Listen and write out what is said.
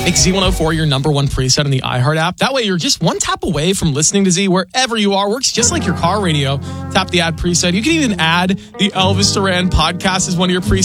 Make Z104 your number one preset in the iHeart app. That way you're just one tap away from listening to Z wherever you are. Works just like your car radio. Tap the add preset. You can even add the Elvis Duran podcast as one of your presets.